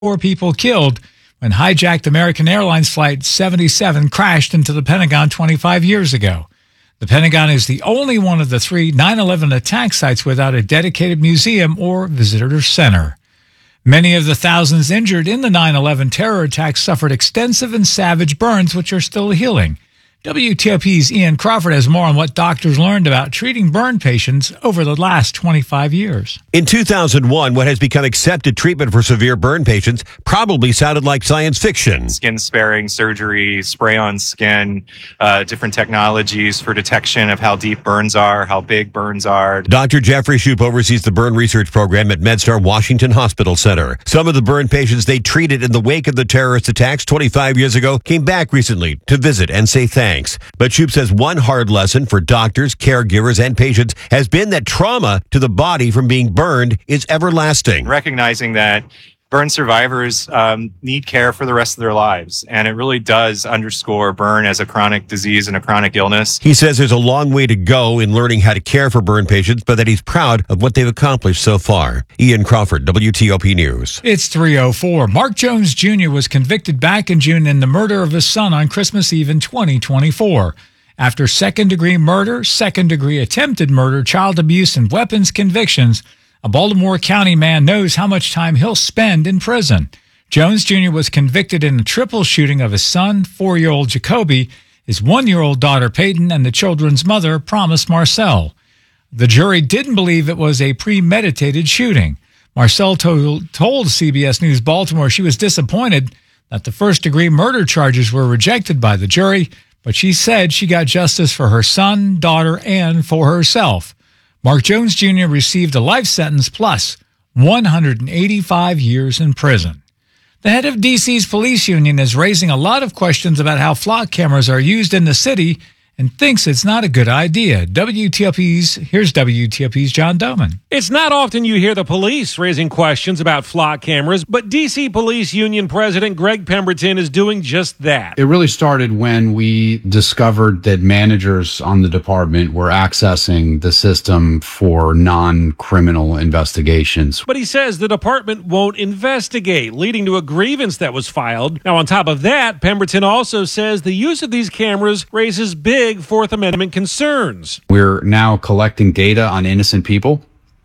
4 people killed when hijacked American Airlines Flight 77 crashed into the Pentagon 25 years ago. The Pentagon is the only one of the 3 9/11 attack sites without a dedicated museum or visitor center. Many of the thousands injured in the 9/11 terror attacks suffered extensive and savage burns, which are still healing. WTOP's Ian Crawford has more on what doctors learned about treating burn patients over the last 25 years. In 2001, what has become accepted treatment for severe burn patients probably sounded like science fiction. Skin sparing surgery, spray on skin, different technologies for detection of how deep burns are, how big burns are. Dr. Jeffrey Shoup oversees the burn research program at MedStar Washington Hospital Center. Some of the burn patients they treated in the wake of the terrorist attacks 25 years ago came back recently to visit and say thanks. But Shoup says one hard lesson for doctors, caregivers, and patients has been that trauma to the body from being burned is everlasting. Recognizing that burn survivors need care for the rest of their lives. And it really does underscore burn as a chronic disease and a chronic illness. He says there's a long way to go in learning how to care for burn patients, but that he's proud of what they've accomplished so far. Ian Crawford, WTOP News. It's 3:04. Mark Jones Jr. was convicted back in June in the murder of his son on Christmas Eve in 2024. After second-degree murder, second-degree attempted murder, child abuse, and weapons convictions, a Baltimore County man knows how much time he'll spend in prison. Jones Jr. was convicted in a triple shooting of his son, 4-year-old Jacoby, his 1-year-old daughter Peyton, and the children's mother, Promise Marcel. The jury didn't believe it was a premeditated shooting. Marcel told CBS News Baltimore she was disappointed that the first-degree murder charges were rejected by the jury, but she said she got justice for her son, daughter, and for herself. Mark Jones Jr. received a life sentence plus 185 years in prison. The head of D.C.'s police union is raising a lot of questions about how flock cameras are used in the city and thinks it's not a good idea. Here's WTOP's John Doman. It's not often you hear the police raising questions about flock cameras, but D.C. Police Union President Greg Pemberton is doing just that. It really started when we discovered that managers on the department were accessing the system for non-criminal investigations. But he says the department won't investigate, leading to a grievance that was filed. Now, on top of that, Pemberton also says the use of these cameras raises big Fourth Amendment concerns. We're now collecting data on innocent people,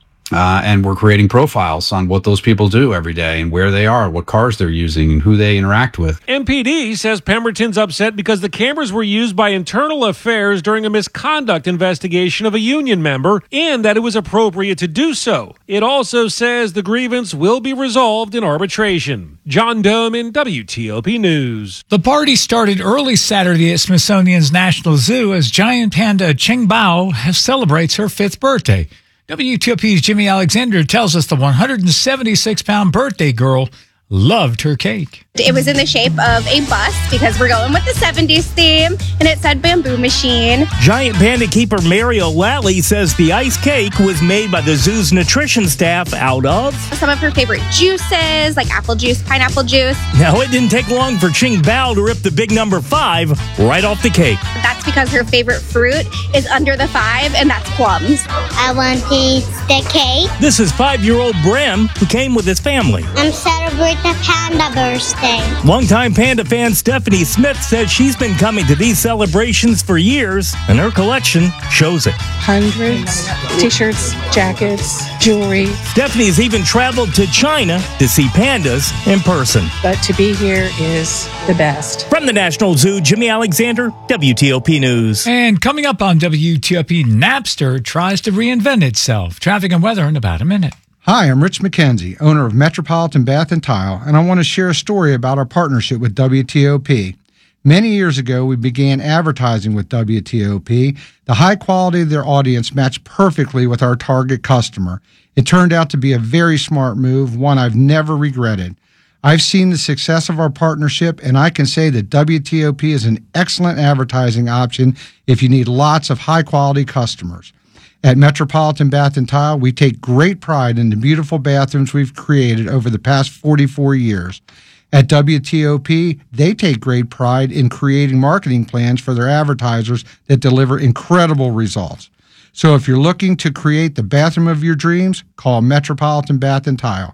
and we're creating profiles on what those people do every day and where they are, what cars they're using, and who they interact with. MPD says Pemberton's upset because the cameras were used by Internal Affairs during a misconduct investigation of a union member and that it was appropriate to do so. It also says the grievance will be resolved in arbitration. John Doman, WTOP News. The party started early Saturday at Smithsonian's National Zoo as giant panda Qingbao celebrates her 5th birthday. WTOP's Jimmy Alexander tells us the 176-pound birthday girl loved her cake. It was in the shape of a bus because we're going with the 70s theme, and it said bamboo machine. Giant panda keeper Mario Lally says the ice cake was made by the zoo's nutrition staff out of some of her favorite juices, like apple juice, pineapple juice. Now, it didn't take long for Qingbao to rip the big number 5 right off the cake. That's because her favorite fruit is under the 5, and that's plums. I want to eat the cake. This is 5-year-old Brem, who came with his family. I'm celebrating the panda birthday. Longtime panda fan Stephanie Smith says she's been coming to these celebrations for years, and her collection shows it. Hundreds, t-shirts, jackets, jewelry. Stephanie's even traveled to China to see pandas in person. But to be here is the best. From the National Zoo, Jimmy Alexander, WTOP News. And coming up on WTOP, Napster tries to reinvent itself. Traffic and weather in about a minute. Hi, I'm Rich McKenzie, owner of Metropolitan Bath & Tile, and I want to share a story about our partnership with WTOP. Many years ago, we began advertising with WTOP. The high quality of their audience matched perfectly with our target customer. It turned out to be a very smart move, one I've never regretted. I've seen the success of our partnership, and I can say that WTOP is an excellent advertising option if you need lots of high-quality customers. At Metropolitan Bath & Tile, we take great pride in the beautiful bathrooms we've created over the past 44 years. At WTOP, they take great pride in creating marketing plans for their advertisers that deliver incredible results. So if you're looking to create the bathroom of your dreams, call Metropolitan Bath & Tile.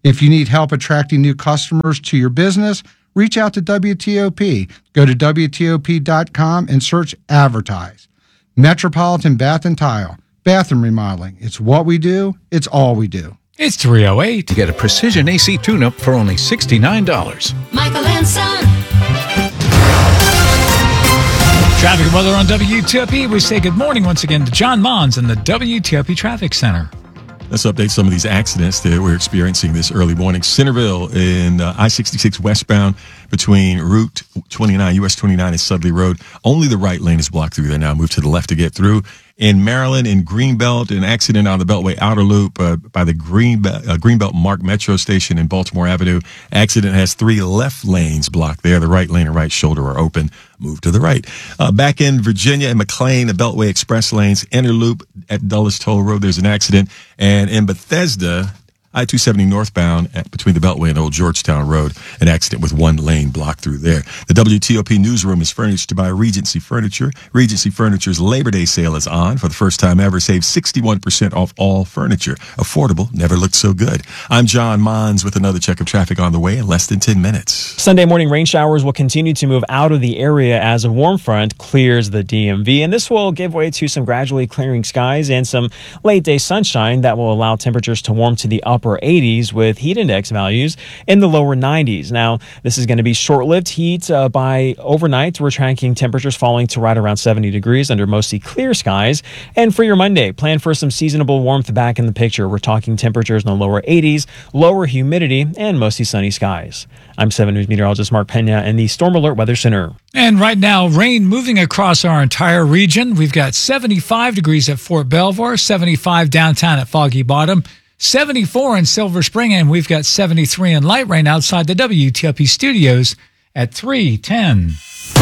If you need help attracting new customers to your business, reach out to WTOP. Go to WTOP.com and search Advertise. Metropolitan Bath and Tile. Bathroom remodeling. It's what we do. It's all we do. It's 3:08. Get a precision AC tune-up for only $69. Michael and Son. Traffic and weather on WTOP. We say good morning once again to John Mons in the WTOP Traffic Center. Let's update some of these accidents that we're experiencing this early morning. Centerville in I-66 westbound between Route 29, US 29 and Sudley Road. Only the right lane is blocked through there now. Move to the left to get through. In Maryland, in Greenbelt, an accident on the Beltway Outer Loop by the Greenbelt Mark Metro Station in Baltimore Avenue. Accident has 3 left lanes blocked there. The right lane and right shoulder are open. Move to the right. Back in Virginia and McLean, the Beltway Express lanes, inner loop at Dulles Toll Road, there's an accident. And in Bethesda, I-270 northbound between the Beltway and Old Georgetown Road, an accident with 1 lane blocked through there. The WTOP newsroom is furnished by Regency Furniture. Regency Furniture's Labor Day sale is on. For the first time ever, save 61% off all furniture. Affordable, never looked so good. I'm John Mons with another check of traffic on the way in less than 10 minutes. Sunday morning rain showers will continue to move out of the area as a warm front clears the DMV, and this will give way to some gradually clearing skies and some late day sunshine that will allow temperatures to warm to the upper 80s with heat index values in the lower 90s. Now, this is going to be short-lived heat. By overnight, we're tracking temperatures falling to right around 70 degrees under mostly clear skies. And for your Monday, plan for some seasonable warmth back in the picture. We're talking temperatures in the lower 80s, lower humidity, and mostly sunny skies. I'm 7 News meteorologist Mark Pena in the Storm Alert Weather Center. And right now, rain moving across our entire region. We've got 75 degrees at Fort Belvoir, 75 downtown at Foggy Bottom, 74 in Silver Spring, and we've got 73 in light rain outside the WTOP studios at 3:10.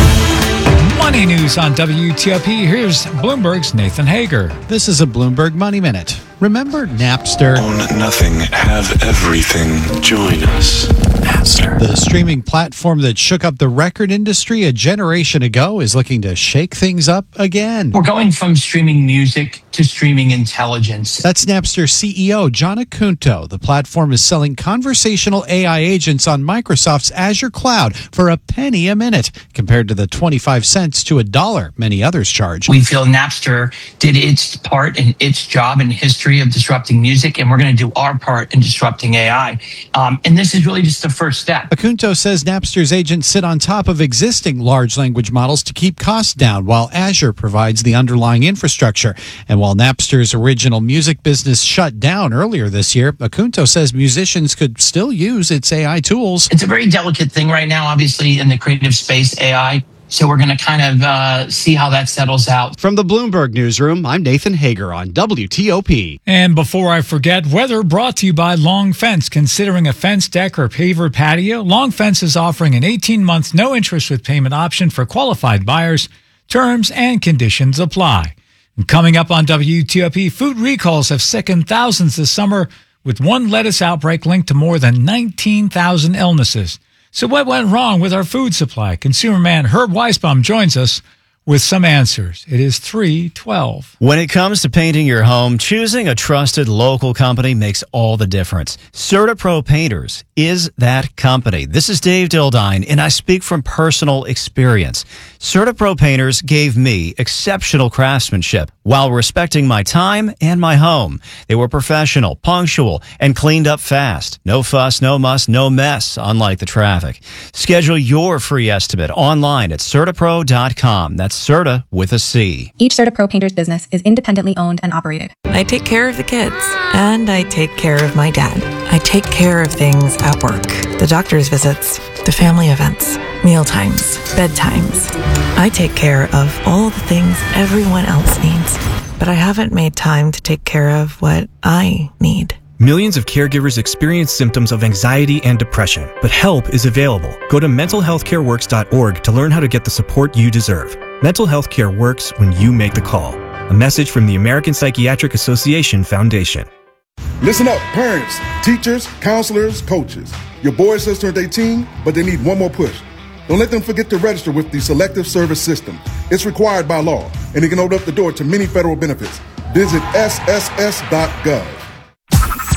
Money news on WTOP. Here's Bloomberg's Nathan Hager. This is a Bloomberg Money Minute. Remember Napster? Own nothing, have everything. Join us. Napster. The streaming platform that shook up the record industry a generation ago is looking to shake things up again. We're going from streaming music to streaming intelligence. That's Napster CEO John Acunto. The platform is selling conversational AI agents on Microsoft's Azure cloud for a penny a minute, compared to the 25 cents to $1 many others charge. We feel Napster did its part and its job in history of disrupting music, and we're going to do our part in disrupting AI. And this is really just the first step. Acunto says Napster's agents sit on top of existing large language models to keep costs down, while Azure provides the underlying infrastructure. And while Napster's original music business shut down earlier this year, Acunto says musicians could still use its AI tools. It's a very delicate thing right now, obviously, in the creative space, AI. So we're going to kind of see how that settles out. From the Bloomberg Newsroom, I'm Nathan Hager on WTOP. And before I forget, weather brought to you by Long Fence. Considering a fence deck or paver patio, Long Fence is offering an 18-month no-interest with payment option for qualified buyers. Terms and conditions apply. And coming up on WTOP, food recalls have sickened thousands this summer, with one lettuce outbreak linked to more than 19,000 illnesses. So what went wrong with our food supply? Consumer man Herb Weisbaum joins us with some answers. It is 3:12. When it comes to painting your home, choosing a trusted local company makes all the difference. CertaPro Painters is that company. This is Dave Dildine, and I speak from personal experience. CertaPro Painters gave me exceptional craftsmanship while respecting my time and my home. They were professional, punctual, and cleaned up fast. No fuss, no muss, no mess, unlike the traffic. Schedule your free estimate online at CertaPro.com. That's Certa with a C. Each CertaPro Painters business is independently owned and operated. I take care of the kids, and I take care of my dad. I take care of things at work. The doctor's visits, the family events, meal times, bedtimes. I take care of all the things everyone else needs, but I haven't made time to take care of what I need. Millions of caregivers experience symptoms of anxiety and depression, but help is available. Go to mentalhealthcareworks.org to learn how to get the support you deserve. Mental health care works when you make the call. A message from the American Psychiatric Association Foundation. Listen up, parents, teachers, counselors, coaches. Your boy or sister are 18, but they need one more push. Don't let them forget to register with the Selective Service System. It's required by law, and it can open up the door to many federal benefits. Visit sss.gov.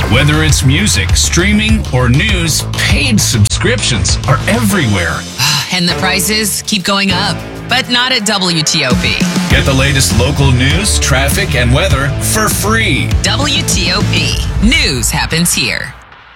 Whether it's music, streaming, or news, paid subscriptions are everywhere. And the prices keep going up, but not at WTOP. Get the latest local news, traffic, and weather for free. WTOP. News happens here.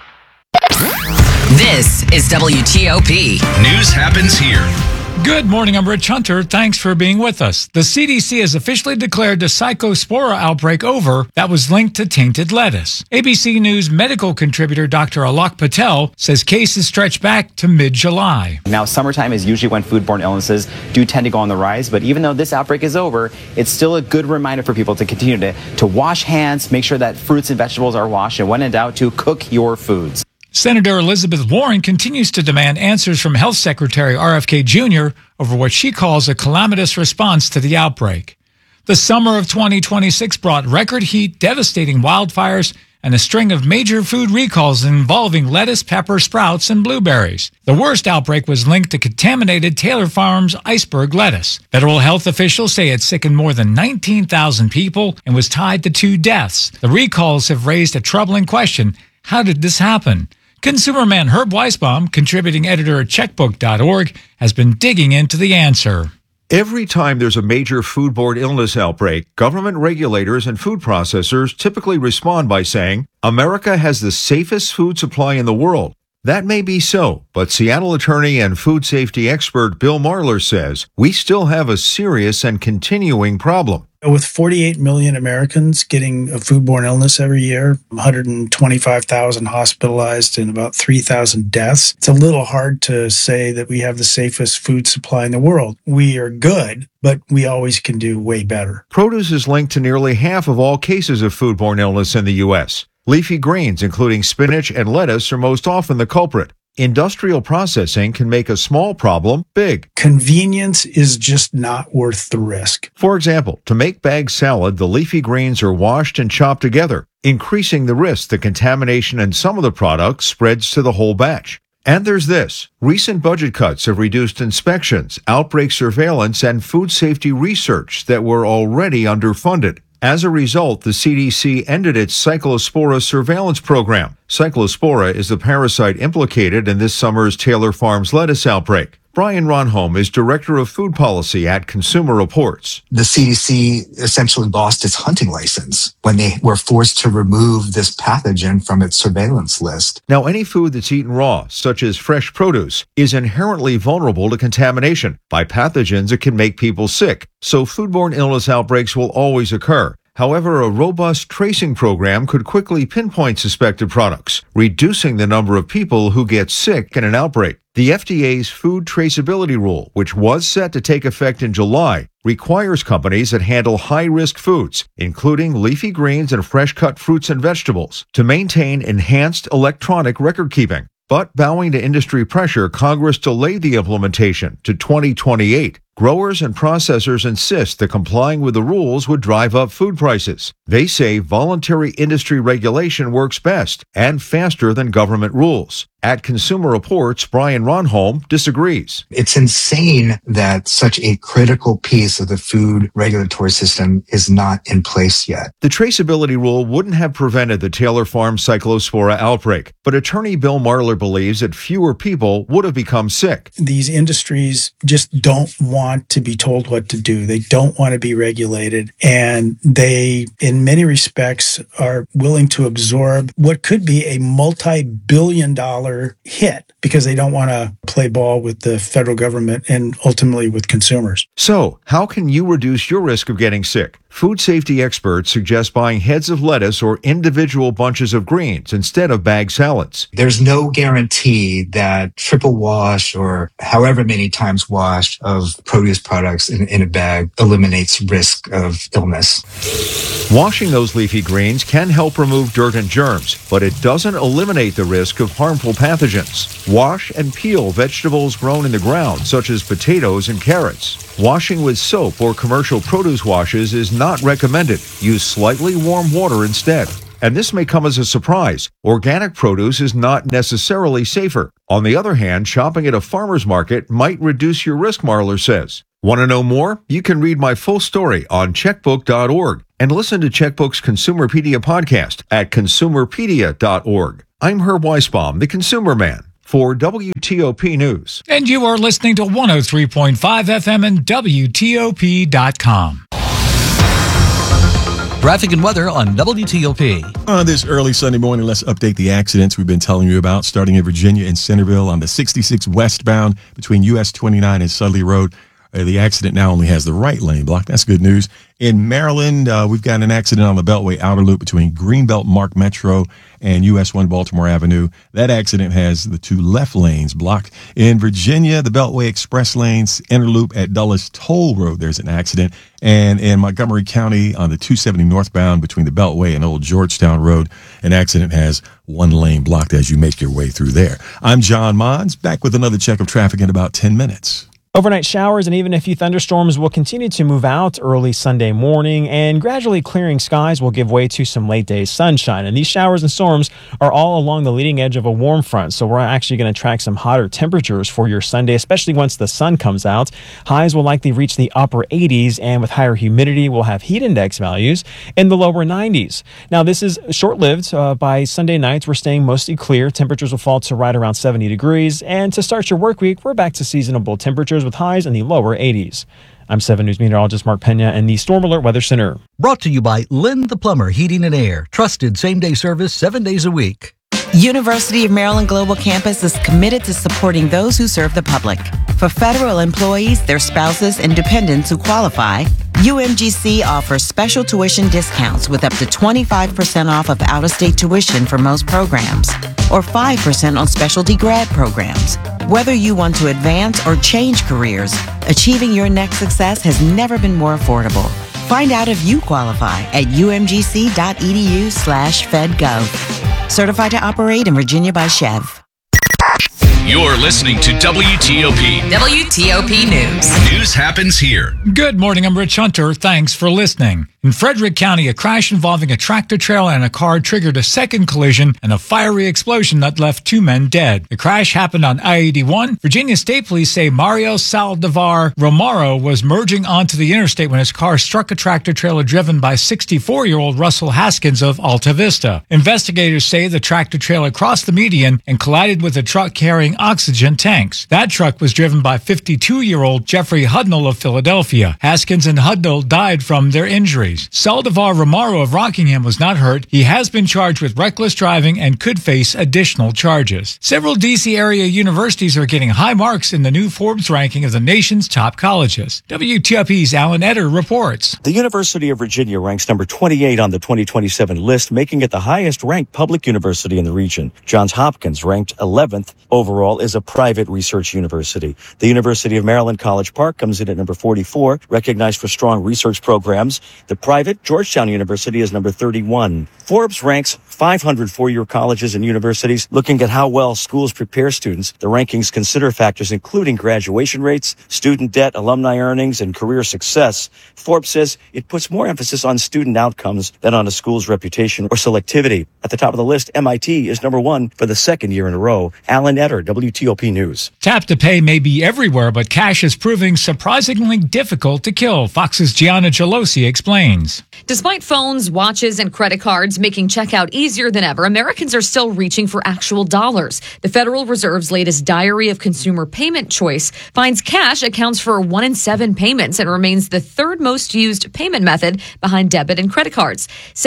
This is WTOP. News happens here. Good morning, I'm Rich Hunter. Thanks for being with us. The CDC has officially declared the Cyclospora outbreak over that was linked to tainted lettuce. ABC News medical contributor Dr. Alok Patel says cases stretch back to mid-July. Now, summertime is usually when foodborne illnesses do tend to go on the rise, but even though this outbreak is over, it's still a good reminder for people to continue to wash hands, make sure that fruits and vegetables are washed, and when in doubt, to cook your foods. Senator Elizabeth Warren continues to demand answers from Health Secretary RFK Jr. over what she calls a calamitous response to the outbreak. The summer of 2026 brought record heat, devastating wildfires, and a string of major food recalls involving lettuce, pepper, sprouts, and blueberries. The worst outbreak was linked to contaminated Taylor Farms iceberg lettuce. Federal health officials say it sickened more than 19,000 people and was tied to 2 deaths. The recalls have raised a troubling question. How did this happen? Consumer man Herb Weisbaum, contributing editor at checkbook.org, has been digging into the answer. Every time there's a major foodborne illness outbreak, government regulators and food processors typically respond by saying, America has the safest food supply in the world. That may be so, but Seattle attorney and food safety expert Bill Marler says we still have a serious and continuing problem. With 48 million Americans getting a foodborne illness every year, 125,000 hospitalized and about 3,000 deaths, it's a little hard to say that we have the safest food supply in the world. We are good, but we always can do way better. Produce is linked to nearly half of all cases of foodborne illness in the U.S. Leafy greens, including spinach and lettuce, are most often the culprit. Industrial processing can make a small problem big. Convenience is just not worth the risk. For example, to make bagged salad, the leafy greens are washed and chopped together, increasing the risk that contamination in some of the products spreads to the whole batch. And there's this. Recent budget cuts have reduced inspections, outbreak surveillance, and food safety research that were already underfunded. As a result, the CDC ended its Cyclospora surveillance program. Cyclospora is the parasite implicated in this summer's Taylor Farms lettuce outbreak. Brian Ronholm is Director of Food Policy at Consumer Reports. The CDC essentially lost its hunting license when they were forced to remove this pathogen from its surveillance list. Now, any food that's eaten raw, such as fresh produce, is inherently vulnerable to contamination by pathogens that can make people sick. So foodborne illness outbreaks will always occur. However, a robust tracing program could quickly pinpoint suspected products, reducing the number of people who get sick in an outbreak. The FDA's food traceability rule, which was set to take effect in July, requires companies that handle high-risk foods, including leafy greens and fresh-cut fruits and vegetables, to maintain enhanced electronic record-keeping. But bowing to industry pressure, Congress delayed the implementation to 2028. Growers and processors insist that complying with the rules would drive up food prices. They say voluntary industry regulation works best and faster than government rules. At Consumer Reports, Brian Ronholm disagrees. It's insane that such a critical piece of the food regulatory system is not in place yet. The traceability rule wouldn't have prevented the Taylor Farms Cyclospora outbreak, but attorney Bill Marler believes that fewer people would have become sick. These industries just don't want to be told what to do. They don't want to be regulated, and they, in many respects, are willing to absorb what could be a multi-billion-dollar hit because they don't want to play ball with the federal government and ultimately with consumers. So, how can you reduce your risk of getting sick? Food safety experts suggest buying heads of lettuce or individual bunches of greens instead of bagged salads. There's no guarantee that triple wash or however many times washed of produce products in a bag eliminates risk of illness. Washing those leafy greens can help remove dirt and germs, but it doesn't eliminate the risk of harmful pathogens. Wash and peel vegetables grown in the ground, such as potatoes and carrots. Washing with soap or commercial produce washes is not recommended. Use slightly warm water instead. And this may come as a surprise. Organic produce is not necessarily safer. On the other hand, shopping at a farmer's market might reduce your risk, Marler says. Want to know more? You can read my full story on checkbook.org and listen to Checkbook's Consumerpedia podcast at consumerpedia.org. I'm Herb Weisbaum, the Consumer Man, for WTOP News. And you are listening to 103.5 FM and WTOP.com. Traffic and weather on WTOP. On this early Sunday morning, let's update the accidents we've been telling you about, starting in Virginia and Centerville on the 66 westbound between US 29 and Sudley Road. The accident now only has the right lane blocked. That's good news. In Maryland, we've got an accident on the Beltway Outer Loop between Greenbelt Mark Metro and US 1 Baltimore Avenue. That accident has the two left lanes blocked. In Virginia, the Beltway Express Lanes Inner Loop at Dulles Toll Road, there's an accident. And in Montgomery County on the 270 northbound between the Beltway and Old Georgetown Road, an accident has one lane blocked as you make your way through there. I'm John Mons, back with another check of traffic in about 10 minutes. Overnight showers and even a few thunderstorms will continue to move out early Sunday morning, and gradually clearing skies will give way to some late day sunshine. And these showers and storms are all along the leading edge of a warm front, so we're actually going to track some hotter temperatures for your Sunday, especially once the sun comes out. Highs will likely reach the upper 80s, and with higher humidity, we'll have heat index values in the lower 90s. Now, this is short-lived. By Sunday night, we're staying mostly clear. Temperatures will fall to right around 70 degrees, and to start your work week, we're back to seasonable temperatures with highs in the lower 80s. I'm 7 News meteorologist Mark Pena in the Storm Alert Weather Center. Brought to you by Lynn the Plumber Heating and Air. Trusted same-day service 7 days a week. University of Maryland Global Campus is committed to supporting those who serve the public. For federal employees, their spouses, and dependents who qualify, UMGC offers special tuition discounts with up to 25% off of out-of-state tuition for most programs, or 5% on specialty grad programs. Whether you want to advance or change careers, achieving your next success has never been more affordable. Find out if you qualify at umgc.edu/fedgov. Certified to operate in Virginia by Chev. You're listening to WTOP. WTOP News. News happens here. Good morning, I'm Rich Hunter. Thanks for listening. In Frederick County, a crash involving a tractor trailer and a car triggered a second collision and a fiery explosion that left 2 men dead. The crash happened on I-81. Virginia State Police say Mario Saldivar Romero was merging onto the interstate when his car struck a tractor trailer driven by 64-year-old Russell Haskins of Alta Vista. Investigators say the tractor trailer crossed the median and collided with a truck carrying oxygen tanks. That truck was driven by 52-year-old Jeffrey Hudnall of Philadelphia. Haskins and Hudnall died from their injuries. Saldivar Romero of Rockingham was not hurt. He has been charged with reckless driving and could face additional charges. Several D.C. area universities are getting high marks in the new Forbes ranking of the nation's top colleges. WTOP's Alan Etter reports. The University of Virginia ranks number 28 on the 2027 list, making it the highest-ranked public university in the region. Johns Hopkins, ranked 11th overall, is a private research university. The University of Maryland College Park comes in at number 44, recognized for strong research programs. The private Georgetown University is number 31. Forbes ranks 500 four-year colleges and universities. Looking at how well schools prepare students, the rankings consider factors including graduation rates, student debt, alumni earnings, and career success. Forbes says it puts more emphasis on student outcomes than on a school's reputation or selectivity. At the top of the list, MIT is number 1 for the second year in a row. Alan Etter, WTOP News. Tap to pay may be everywhere, but cash is proving surprisingly difficult to kill. Fox's Gianna Gelosi explains. Despite phones, watches, and credit cards making checkout easier than ever, Americans are still reaching for actual dollars. The Federal Reserve's latest Diary of Consumer Payment Choice finds cash accounts for 1 in 7 payments and remains the third most used payment method behind debit and credit cards.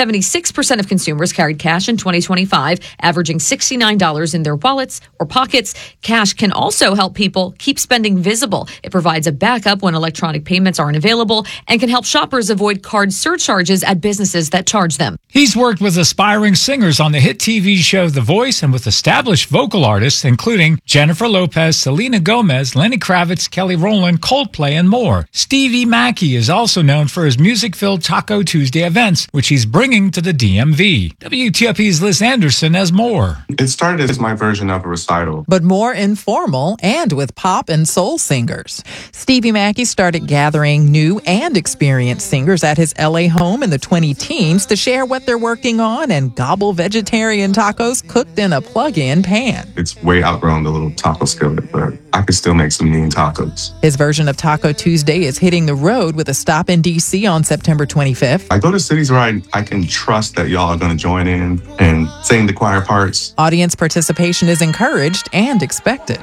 76% of consumers carried cash in 2025, averaging $69 in their wallets or pockets. Cash can also help people keep spending visible. It provides a backup when electronic payments aren't available and can help shoppers avoid card surcharges at businesses that charge them. He's worked with aspiring singers on the hit TV show The Voice and with established vocal artists including Jennifer Lopez, Selena Gomez, Lenny Kravitz, Kelly Rowland, Coldplay, and more. Stevie Mackey is also known for his music-filled Taco Tuesday events, which he's bringing to the DMV. WTOP's Liz Anderson has more. It started as my version of a recital, but more informal and with pop and soul singers. Stevie Mackey started gathering new and experienced singers at his LA home home in the 20-teens to share what they're working on and gobble vegetarian tacos cooked in a plug-in pan. It's way outgrown the little taco skillet, but I could still make some mean tacos. His version of Taco Tuesday is hitting the road with a stop in D.C. on September 25th. I go to cities where I can trust that y'all are going to join in and sing the choir parts. Audience participation is encouraged and expected.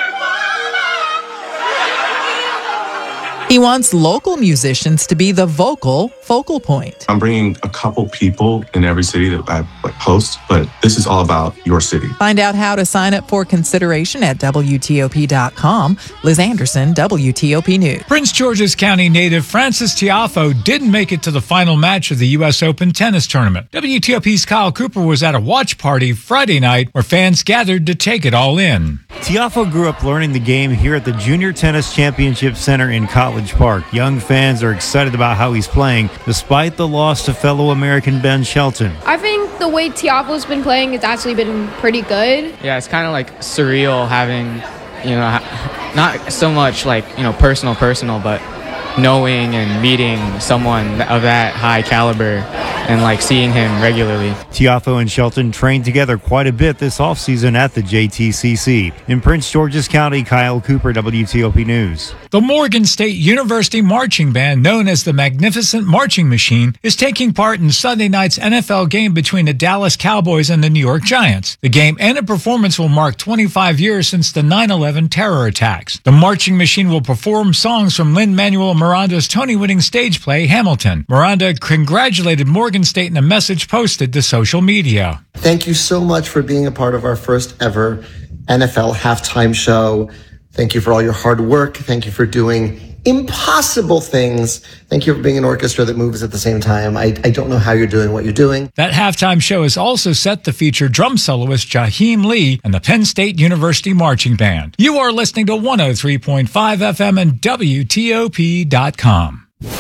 He wants local musicians to be the vocal focal point. I'm bringing a couple people in every city that I host, but this is all about your city. Find out how to sign up for consideration at WTOP.com. Liz Anderson, WTOP News. Prince George's County native Frances Tiafoe didn't make it to the final match of the U.S. Open tennis tournament. WTOP's Kyle Cooper was at a watch party Friday night where fans gathered to take it all in. Tiafoe grew up learning the game here at the Junior Tennis Championship Center in College Park. Young fans are excited about how he's playing, despite the loss to fellow American Ben Shelton. I think the way Tiafoe's been playing, it's actually been pretty good. Yeah, it's kind of like surreal having, not so much like, personal, but knowing and meeting someone of that high caliber and like seeing him regularly. Tiafoe and Shelton trained together quite a bit this offseason at the JTCC. In Prince George's County, Kyle Cooper, WTOP News. The Morgan State University Marching Band, known as the Magnificent Marching Machine, is taking part in Sunday night's NFL game between the Dallas Cowboys and the New York Giants. The game and a performance will mark 25 years since the 9/11 terror attacks. The Marching Machine will perform songs from Lin-Manuel Miranda's Tony-winning stage play, Hamilton. Miranda congratulated Morgan State in a message posted to social media. Thank you so much for being a part of our first ever NFL halftime show. Thank you for all your hard work. Thank you for doing impossible things. Thank you for being an orchestra that moves at the same time. I don't know how you're doing what you're doing. That halftime show is also set to feature drum soloist Jaheim Lee and the Penn State University Marching Band. You are listening to 103.5 FM and WTOP.com.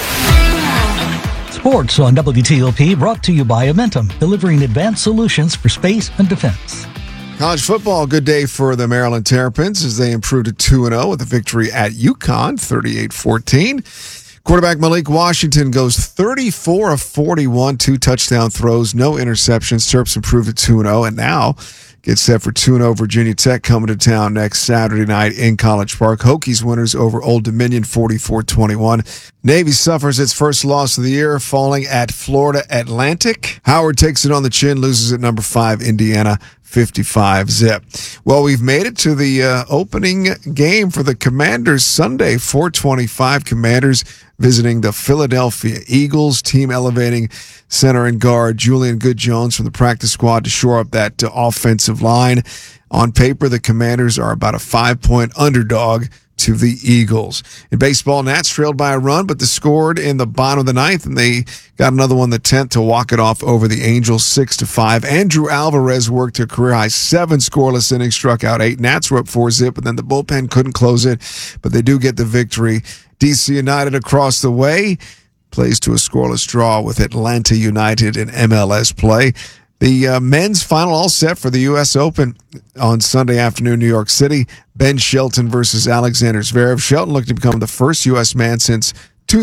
Sports on WTOP brought to you by Amentum, delivering advanced solutions for space and defense. College football, good day for the Maryland Terrapins as they improved to 2-0 with a victory at UConn, 38-14. Quarterback Malik Washington goes 34 of 41, 2 touchdown throws, no interceptions. Terps improved to 2-0 and now gets set for 2-0 Virginia Tech coming to town next Saturday night in College Park. Hokies winners over Old Dominion 44-21. Navy suffers its first loss of the year, falling at Florida Atlantic. Howard takes it on the chin, loses at number 5 Indiana 55-zip. Well, we've made it to the opening game for the Commanders Sunday, 4:25. Commanders visiting the Philadelphia Eagles. Team elevating center and guard Julian Good-Jones from the practice squad to shore up that offensive line. On paper, the Commanders are about a 5-point underdog to the Eagles. In baseball, Nats trailed by a run, but they scored in the bottom of the ninth, and they got another one in the 10th to walk it off over the Angels 6-5. Andrew Alvarez worked a career-high 7 scoreless innings, struck out 8. Nats were up 4-zip, and then the bullpen couldn't close it, but they do get the victory. DC United across the way plays to a scoreless draw with Atlanta United in MLS play. The men's final all set for the U.S. Open on Sunday afternoon, New York City. Ben Shelton versus Alexander Zverev. Shelton looked to become the first U.S. man since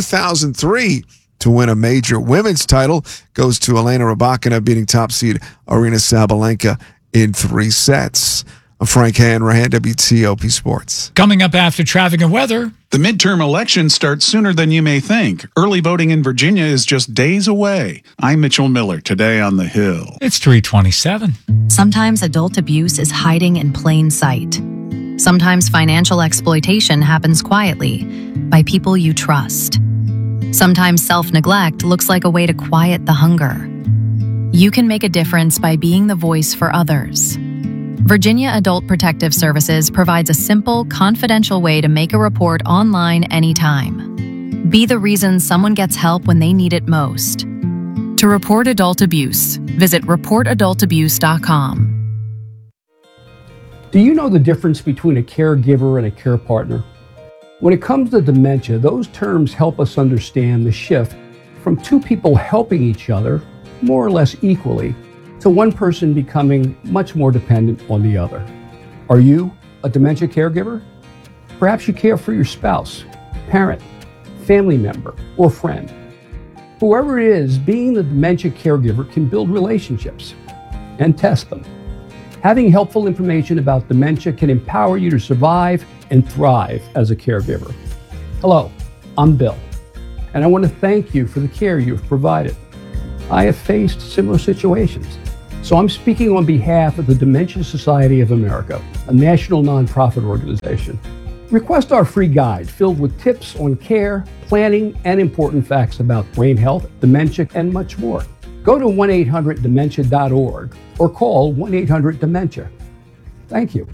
2003 to win a major women's title. Goes to Elena Rybakina, beating top seed Aryna Sabalenka in 3 sets. I'm Frank Hanrahan, WTOP Sports. Coming up after traffic and weather. The midterm elections start sooner than you may think. Early voting in Virginia is just days away. I'm Mitchell Miller, today on The Hill. It's 3:27. Sometimes adult abuse is hiding in plain sight. Sometimes financial exploitation happens quietly by people you trust. Sometimes self-neglect looks like a way to quiet the hunger. You can make a difference by being the voice for others. Virginia Adult Protective Services provides a simple, confidential way to make a report online anytime. Be the reason someone gets help when they need it most. To report adult abuse, visit reportadultabuse.com. Do you know the difference between a caregiver and a care partner? When it comes to dementia, those terms help us understand the shift from 2 people helping each other, more or less equally, to one person becoming much more dependent on the other. Are you a dementia caregiver? Perhaps you care for your spouse, parent, family member, or friend. Whoever it is, being the dementia caregiver can build relationships and test them. Having helpful information about dementia can empower you to survive and thrive as a caregiver. Hello, I'm Bill, and I want to thank you for the care you've provided. I have faced similar situations, so I'm speaking on behalf of the Dementia Society of America, a national nonprofit organization. Request our free guide filled with tips on care, planning, and important facts about brain health, dementia, and much more. Go to 1-800-DEMENTIA.org or call 1-800-DEMENTIA. Thank you.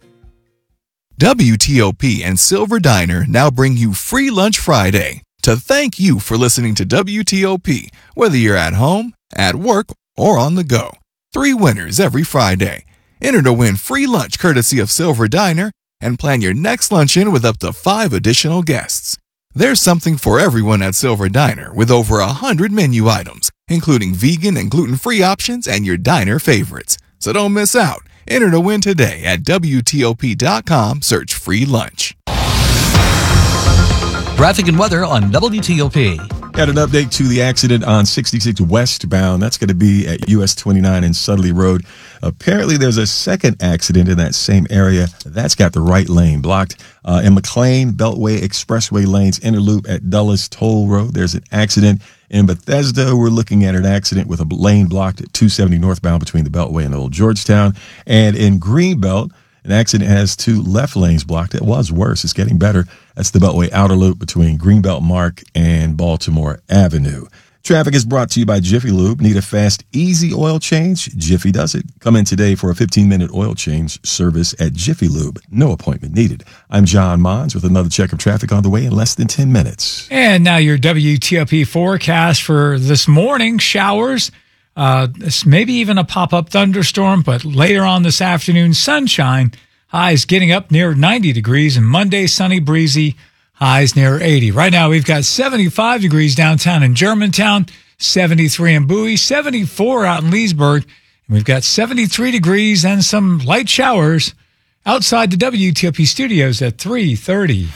WTOP and Silver Diner now bring you Free Lunch Friday to thank you for listening to WTOP, whether you're at home, at work, or on the go. 3 winners every Friday. Enter to win free lunch courtesy of Silver Diner and plan your next luncheon with up to 5 additional guests. There's something for everyone at Silver Diner with over 100 menu items, including vegan and gluten-free options and your diner favorites. So don't miss out. Enter to win today at WTOP.com. Search free lunch. Traffic and weather on WTOP. Got an update to the accident on 66 westbound. That's going to be at US 29 and Sudley Road. Apparently, there's a second accident in that same area. That's got the right lane blocked. In McLean, Beltway Expressway lanes interloop at Dulles Toll Road. There's an accident. In Bethesda, we're looking at an accident with a lane blocked at 270 northbound between the Beltway and Old Georgetown. And in Greenbelt, an accident has 2 left lanes blocked. It was worse. It's getting better. That's the Beltway outer loop between Greenbelt Mark and Baltimore Avenue. Traffic is brought to you by Jiffy Lube. Need a fast, easy oil change? Jiffy does it. Come in today for a 15-minute oil change service at Jiffy Lube. No appointment needed. I'm John Mons with another check of traffic on the way in less than 10 minutes. And now your WTOP forecast for this morning. Showers, maybe even a pop-up thunderstorm, but later on this afternoon, sunshine. Highs getting up near 90 degrees, and Monday, sunny, breezy, highs near 80. Right now, we've got 75 degrees downtown in Germantown, 73 in Bowie, 74 out in Leesburg, and we've got 73 degrees and some light showers outside the WTOP studios at 3:30.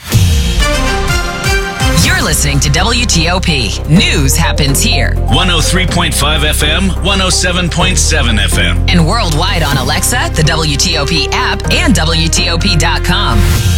You're listening to WTOP. News happens here. 103.5 FM, 107.7 FM. And worldwide on Alexa, the WTOP app, and WTOP.com.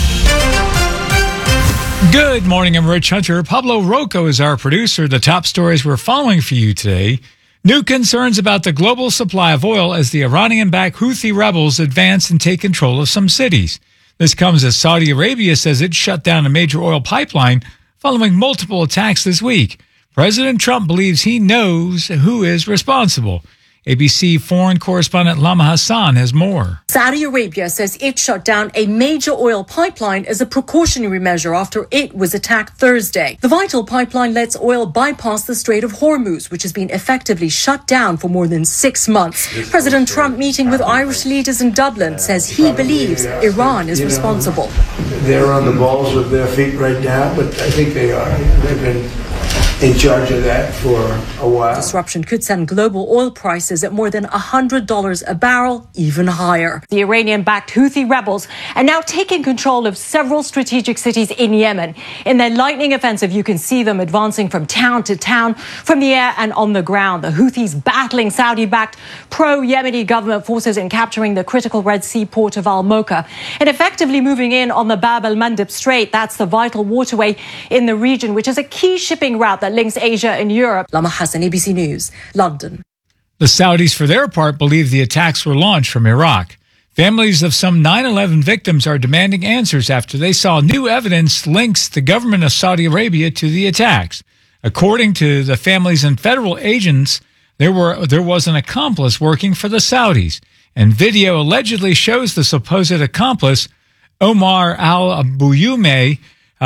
Good morning, I'm Rich Hunter. Pablo Rocco is our producer. The top stories we're following for you today. New concerns about the global supply of oil as the Iranian-backed Houthi rebels advance and take control of some cities. This comes as Saudi Arabia says it shut down a major oil pipeline following multiple attacks this week. President Trump believes he knows who is responsible. ABC foreign correspondent Lama Hassan has more. Saudi Arabia says it shut down a major oil pipeline as a precautionary measure after it was attacked Thursday. The vital pipeline lets oil bypass the Strait of Hormuz, which has been effectively shut down for more than 6 months. President Trump, meeting with Irish leaders in Dublin, says he believes Iran is responsible. They're on the balls with their feet right now, but I think they are. They've been in charge of that for a while. Disruption could send global oil prices at more than $100 a barrel, even higher. The Iranian-backed Houthi rebels are now taking control of several strategic cities in Yemen. In their lightning offensive, you can see them advancing from town to town, from the air and on the ground. The Houthis battling Saudi-backed pro-Yemeni government forces in capturing the critical Red Sea port of Al-Mocha and effectively moving in on the Bab el-Mandeb Strait. That's the vital waterway in the region, which is a key shipping route that links Asia and Europe. Lama Hassan, ABC News, London. The Saudis, for their part, believe the attacks were launched from Iraq. Families of some 9/11 victims are demanding answers after they saw new evidence links the government of Saudi Arabia to the attacks. According to the families and federal agents, there was an accomplice working for the Saudis, and video allegedly shows the supposed accomplice, Omar al-Buyumi,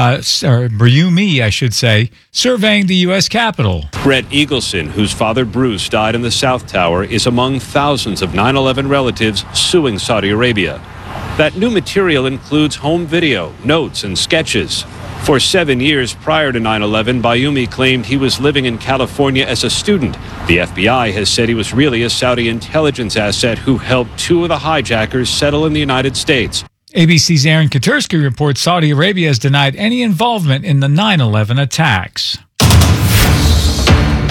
I should say, surveying the U.S. Capitol. Brett Eagleson, whose father Bruce died in the South Tower, is among thousands of 9/11 relatives suing Saudi Arabia. That new material includes home video, notes, and sketches. For 7 years prior to 9/11, Buyumi claimed he was living in California as a student. The FBI has said he was really a Saudi intelligence asset who helped 2 of the hijackers settle in the United States. ABC's Aaron Katursky reports Saudi Arabia has denied any involvement in the 9/11 attacks.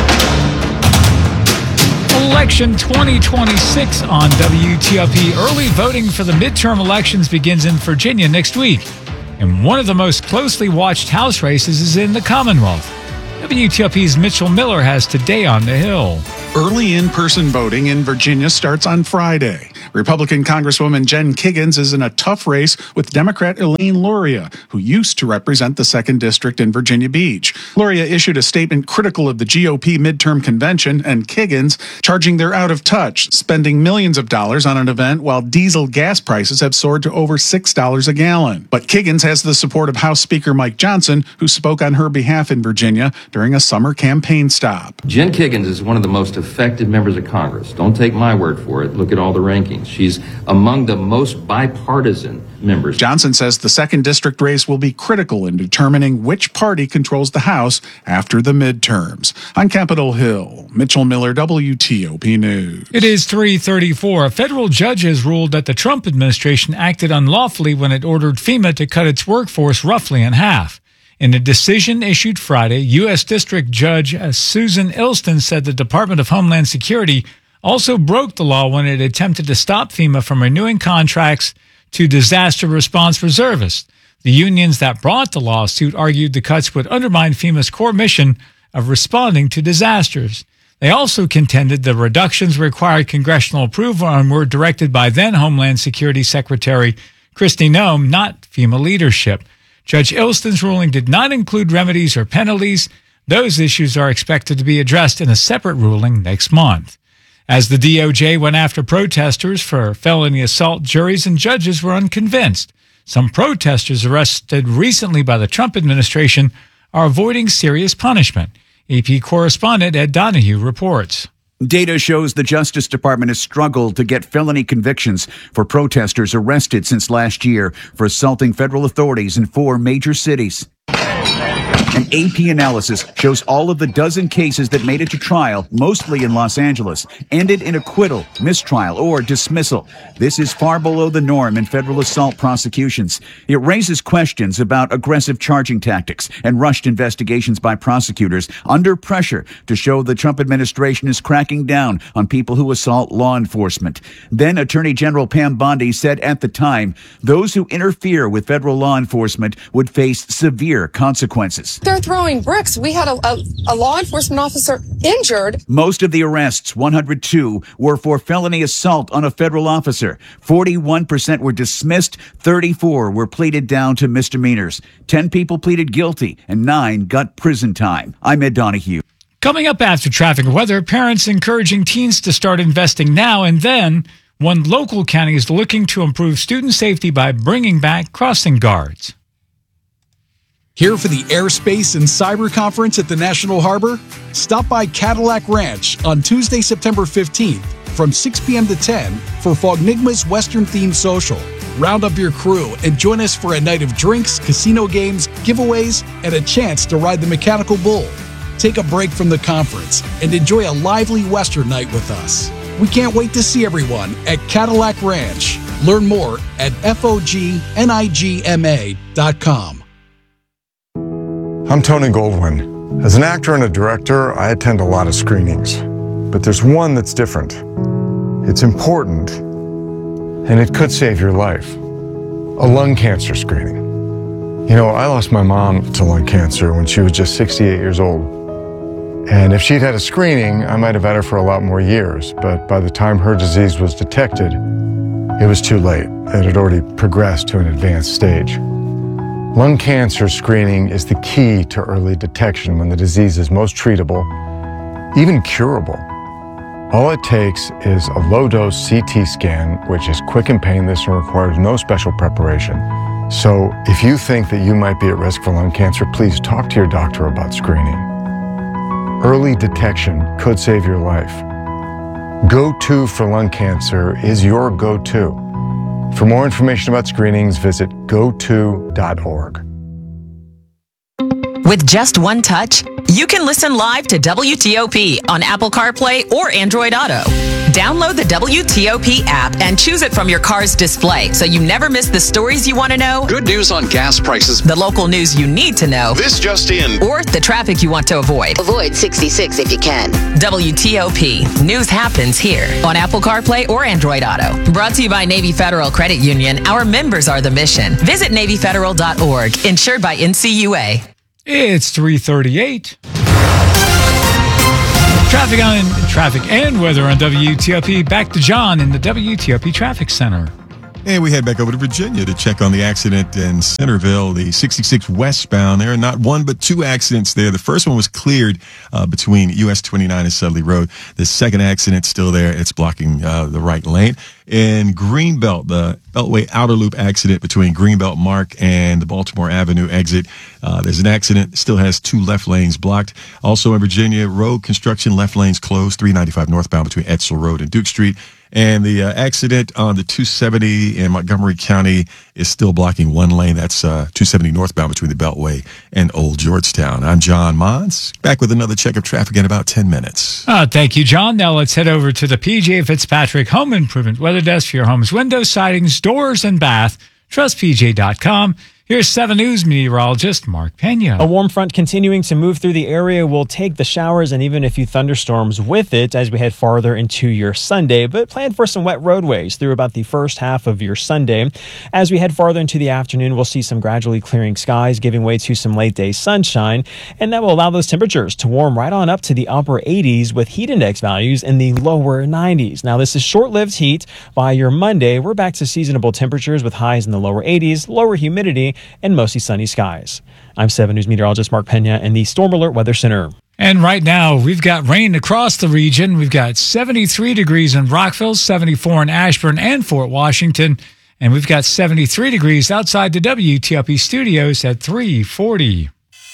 Election 2026 on WTOP. Early voting for the midterm elections begins in Virginia next week. And one of the most closely watched House races is in the Commonwealth. WTOP's Mitchell Miller has Today on the Hill. Early in-person voting in Virginia starts on Friday. Republican Congresswoman Jen Kiggins is in a tough race with Democrat Elaine Luria, who used to represent the 2nd District in Virginia Beach. Luria issued a statement critical of the GOP midterm convention and Kiggins, charging they're out of touch, spending millions of dollars on an event while diesel gas prices have soared to over $6 a gallon. But Kiggins has the support of House Speaker Mike Johnson, who spoke on her behalf in Virginia during a summer campaign stop. Jen Kiggins is one of the most effective members of Congress. Don't take my word for it. Look at all the rankings. She's among the most bipartisan members. Johnson says the 2nd District race will be critical in determining which party controls the House after the midterms. On Capitol Hill, Mitchell Miller, WTOP News. It is 3:34. A federal judge has ruled that the Trump administration acted unlawfully when it ordered FEMA to cut its workforce roughly in half. In a decision issued Friday, U.S. District Judge Susan Ilston said the Department of Homeland Security also broke the law when it attempted to stop FEMA from renewing contracts to disaster response reservists. The unions that brought the lawsuit argued the cuts would undermine FEMA's core mission of responding to disasters. They also contended the reductions required congressional approval and were directed by then Homeland Security Secretary Kristi Noem, not FEMA leadership. Judge Ilston's ruling did not include remedies or penalties. Those issues are expected to be addressed in a separate ruling next month. As the DOJ went after protesters for felony assault, juries and judges were unconvinced. Some protesters arrested recently by the Trump administration are avoiding serious punishment. AP correspondent Ed Donahue reports. Data shows the Justice Department has struggled to get felony convictions for protesters arrested since last year for assaulting federal authorities in 4 major cities. An AP analysis shows all of the dozen cases that made it to trial, mostly in Los Angeles, ended in acquittal, mistrial, or dismissal. This is far below the norm in federal assault prosecutions. It raises questions about aggressive charging tactics and rushed investigations by prosecutors under pressure to show the Trump administration is cracking down on people who assault law enforcement. Then Attorney General Pam Bondi said at the time, those who interfere with federal law enforcement would face severe consequences. They're throwing bricks. We had a law enforcement officer injured. Most of the arrests, 102, were for felony assault on a federal officer. 41% were dismissed. 34 were pleaded down to misdemeanors. 10 people pleaded guilty and 9 got prison time. I'm Ed Donahue. Coming up after traffic weather, parents encouraging teens to start investing now and then. One local county is looking to improve student safety by bringing back crossing guards. Here for the Airspace and Cyber Conference at the National Harbor? Stop by Cadillac Ranch on Tuesday, September 15th from 6 p.m. to 10 for Fognigma's Western-themed social. Round up your crew and join us for a night of drinks, casino games, giveaways, and a chance to ride the Mechanical Bull. Take a break from the conference and enjoy a lively Western night with us. We can't wait to see everyone at Cadillac Ranch. Learn more at fognigma.com. I'm Tony Goldwyn. As an actor and a director, I attend a lot of screenings. But there's one that's different. It's important, and it could save your life. A lung cancer screening. You know, I lost my mom to lung cancer when she was just 68 years old. And if she'd had a screening, I might have had her for a lot more years. But by the time her disease was detected, it was too late. It had already progressed to an advanced stage. Lung cancer screening is the key to early detection when the disease is most treatable, even curable. All it takes is a low-dose CT scan, which is quick and painless and requires no special preparation. So if you think that you might be at risk for lung cancer, please talk to your doctor about screening. Early detection could save your life. Go-To for lung cancer is your go-to. For more information about screenings, visit goto.org. With just one touch, you can listen live to WTOP on Apple CarPlay or Android Auto. Download the WTOP app and choose it from your car's display so you never miss the stories you want to know, Good news on gas prices. the local news you need to know, This just in. or the traffic you want to avoid. Avoid 66 if you can. WTOP. News happens here on Apple CarPlay or Android Auto. Brought to you by Navy Federal Credit Union. Our members are the mission. Visit NavyFederal.org. Insured by NCUA. It's 3:38. Traffic and weather on WTOP. Back to John in the WTOP Traffic Center. And we head back over to Virginia to check on the accident in Centerville, the 66 westbound. There are not one but two accidents there. The first one was cleared between US 29 and Sudley Road. The second accident still there. It's blocking the right lane. In Greenbelt, the Beltway outer loop accident between Greenbelt Mark and the Baltimore Avenue exit. There's an accident, still has two left lanes blocked. Also in Virginia, road construction, left lanes closed, 395 northbound between Edsel Road and Duke Street. And the accident on the 270 in Montgomery County is still blocking one lane. That's 270 northbound between the Beltway and Old Georgetown. I'm John Mons, back with another check of traffic in about 10 minutes. Thank you, John. Now let's head over to the PJ Fitzpatrick Home Improvement Weather Desk for your home's windows, sidings, doors, and bath. TrustPJ.com. Here's 7 News meteorologist Mark Pena. A warm front continuing to move through the area will take the showers and even a few thunderstorms with it as we head farther into your Sunday, but plan for some wet roadways through about the first half of your Sunday. As we head farther into the afternoon, we'll see some gradually clearing skies giving way to some late day sunshine, and that will allow those temperatures to warm right on up to the upper 80s with heat index values in the lower 90s. Now, this is short-lived heat. By your Monday, we're back to seasonable temperatures with highs in the lower 80s, lower humidity, and mostly sunny skies. I'm 7 News meteorologist Mark Pena in the Storm Alert Weather Center. And right now, we've got rain across the region. We've got 73 degrees in Rockville, 74 in Ashburn and Fort Washington, and we've got 73 degrees outside the WTOP studios at 340.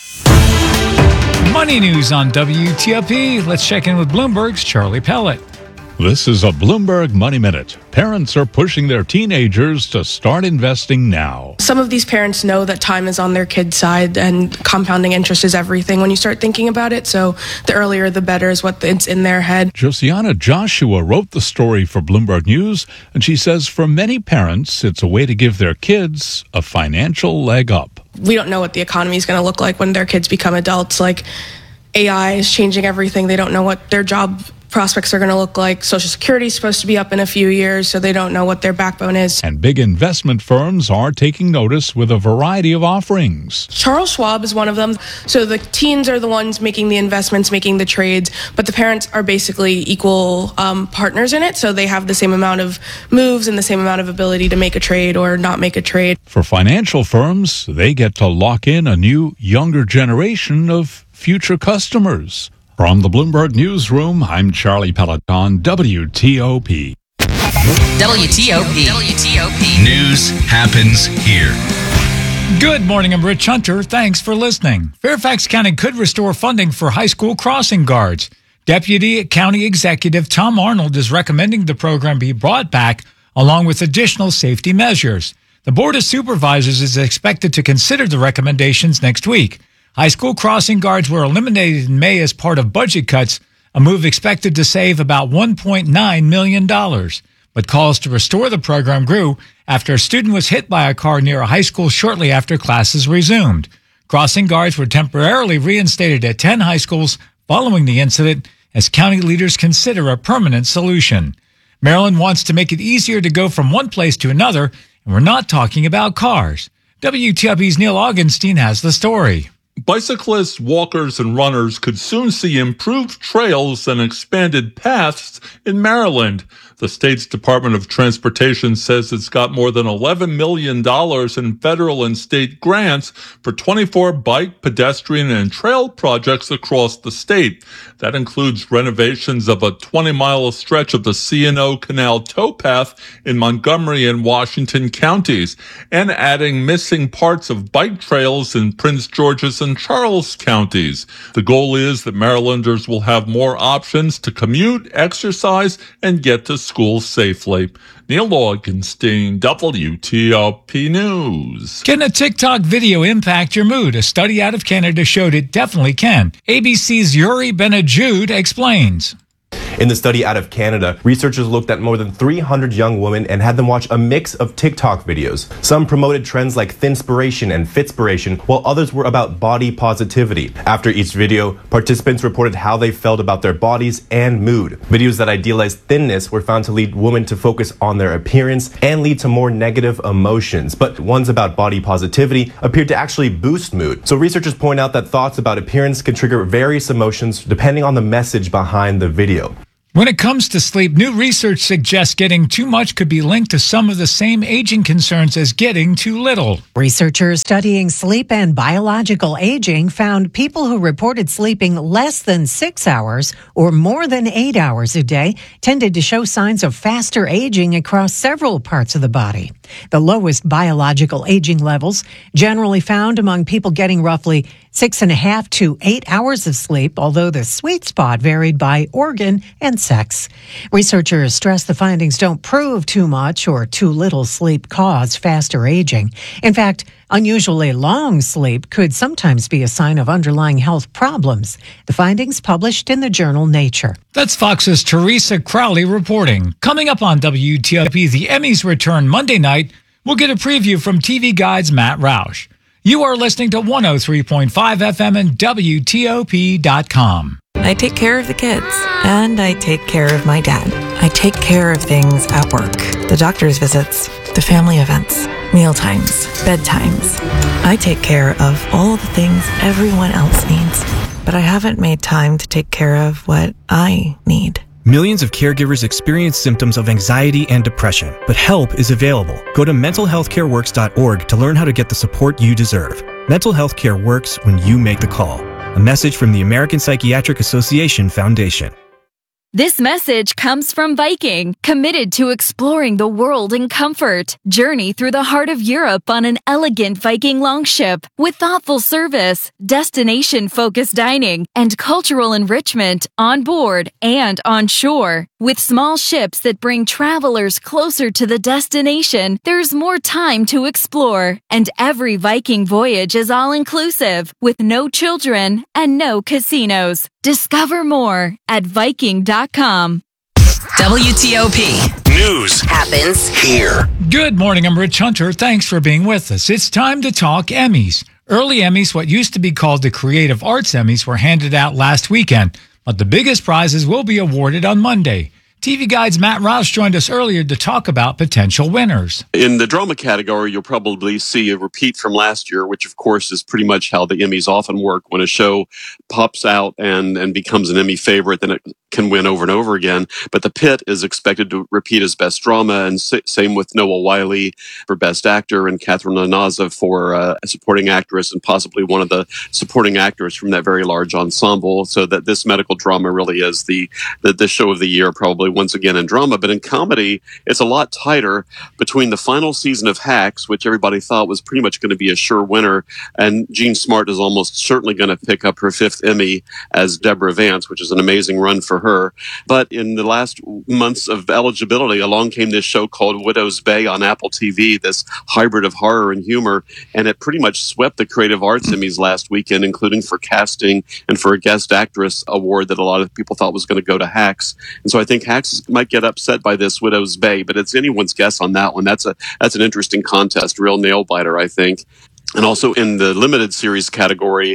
Money news on WTOP. Let's check in with Bloomberg's Charlie Pellet. This is a Bloomberg Money Minute. Parents are pushing their teenagers to start investing now. Some of these parents know that time is on their kids' side and compounding interest is everything when you start thinking about it. So the earlier the better is what it's in their head. Josiana Joshua wrote the story for Bloomberg News, and she says for many parents, it's a way to give their kids a financial leg up. We don't know what the economy is going to look like when their kids become adults. Like AI is changing everything. They don't know what their job prospects are going to look like. Social Security is supposed to be up in a few years, so they don't know what their backbone is. And big investment firms are taking notice with a variety of offerings. Charles Schwab is one of them. So the teens are the ones making the investments, making the trades, but the parents are basically equal partners in it. So they have the same amount of moves and the same amount of ability to make a trade or not make a trade. For financial firms, they get to lock in a new, younger generation of future customers. From the Bloomberg Newsroom, I'm Charlie Peloton, WTOP. WTOP. News happens here. Good morning, I'm Rich Hunter. Thanks for listening. Fairfax County could restore funding for high school crossing guards. Deputy County Executive Tom Arnold is recommending the program be brought back along with additional safety measures. The Board of Supervisors is expected to consider the recommendations next week. High school crossing guards were eliminated in May as part of budget cuts, a move expected to save about $1.9 million. But calls to restore the program grew after a student was hit by a car near a high school shortly after classes resumed. Crossing guards were temporarily reinstated at 10 high schools following the incident as county leaders consider a permanent solution. Maryland wants to make it easier to go from one place to another, and we're not talking about cars. WTOP's Neil Augenstein has the story. Bicyclists, walkers, and runners could soon see improved trails and expanded paths in Maryland. The state's Department of Transportation says it's got more than $11 million in federal and state grants for 24 bike, pedestrian, and trail projects across the state. That includes renovations of a 20-mile stretch of the C&O Canal towpath in Montgomery and Washington counties, and adding missing parts of bike trails in Prince George's and Charles counties. The goal is that Marylanders will have more options to commute, exercise, and get to school safely. Neil Augenstein, WTOP News. Can a TikTok video impact your mood? A study out of Canada showed it definitely can. ABC's Yuri Benajoud explains. In the study out of Canada, researchers looked at more than 300 young women and had them watch a mix of TikTok videos. Some promoted trends like thinspiration and fitspiration, while others were about body positivity. After each video, participants reported how they felt about their bodies and mood. Videos that idealized thinness were found to lead women to focus on their appearance and lead to more negative emotions, but ones about body positivity appeared to actually boost mood. So researchers point out that thoughts about appearance can trigger various emotions depending on the message behind the video. When it comes to sleep, new research suggests getting too much could be linked to some of the same aging concerns as getting too little. Researchers studying sleep and biological aging found people who reported sleeping less than 6 hours or more than 8 hours a day tended to show signs of faster aging across several parts of the body. The lowest biological aging levels generally found among people getting roughly 6.5 to 8 hours of sleep, although the sweet spot varied by organ and sex. Researchers stress the findings don't prove too much or too little sleep cause faster aging. In fact, unusually long sleep could sometimes be a sign of underlying health problems. The findings published in the journal Nature. That's Fox's Teresa Crowley reporting. Coming up on WTOP, the Emmys return Monday night. We'll get a preview from TV Guide's Matt Roush. You are listening to 103.5 FM and WTOP.com. I take care of the kids, and I take care of my dad. I take care of things at work, the doctor's visits, the family events, meal times, bedtimes. I take care of all the things everyone else needs, but I haven't made time to take care of what I need. Millions of caregivers experience symptoms of anxiety and depression, but help is available. Go to mentalhealthcareworks.org to learn how to get the support you deserve. Mental health care works when you make the call. A message from the American Psychiatric Association Foundation. This message comes from Viking, committed to exploring the world in comfort. Journey through the heart of Europe on an elegant Viking longship with thoughtful service, destination-focused dining, and cultural enrichment on board and on shore. With small ships that bring travelers closer to the destination, there's more time to explore. And every Viking voyage is all-inclusive, with no children and no casinos. Discover more at Viking.com. WTOP. News happens here. Good morning, I'm Rich Hunter. Thanks for being with us. It's time to talk Emmys. Early Emmys, what used to be called the Creative Arts Emmys, were handed out last weekend, but the biggest prizes will be awarded on Monday. TV Guide's Matt Roush joined us earlier to talk about potential winners. In the drama category, you'll probably see a repeat from last year, which of course is pretty much how the Emmys often work. When a show pops out and becomes an Emmy favorite, then it can win over and over again. But The Pit is expected to repeat as Best Drama, and same with Noah Wyle for Best Actor and Catherine Nanaza for a Supporting Actress, and possibly one of the supporting actors from that very large ensemble. So that this medical drama really is the show of the year, probably once again in drama. But in comedy, it's a lot tighter between the final season of Hacks, which everybody thought was pretty much going to be a sure winner, and Jean Smart is almost certainly going to pick up her 5th Emmy as Deborah Vance, which is an amazing run for her. But in the last months of eligibility, along came this show called Widow's Bay on Apple TV, this hybrid of horror and humor, and it pretty much swept the Creative Arts Emmys last weekend, including for casting and for a Guest Actress award that a lot of people thought was going to go to Hacks. And so I think Hacks might get upset by this Widow's Bay, but it's anyone's guess on that one. That's an interesting contest, real nail biter, I think. And also in the limited series category,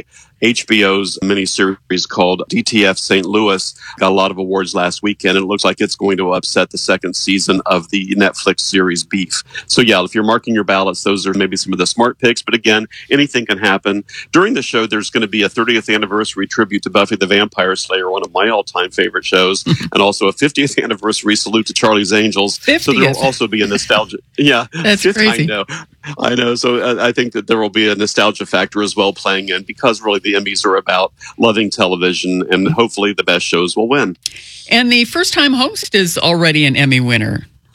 HBO's miniseries called DTF St. Louis got a lot of awards last weekend, and it looks like it's going to upset the 2nd season of the Netflix series Beef. So yeah, if you're marking your ballots, those are maybe some of the smart picks, but again, anything can happen. During the show, there's going to be a 30th anniversary tribute to Buffy the Vampire Slayer, one of my all-time favorite shows, and also a 50th anniversary salute to Charlie's Angels. 50th. So there will also be a nostalgia. Yeah. That's crazy. I know. So I think that there will be a nostalgia factor as well playing in, because really the Emmys are about loving television, and hopefully the best shows will win. And the first-time host is already an Emmy winner.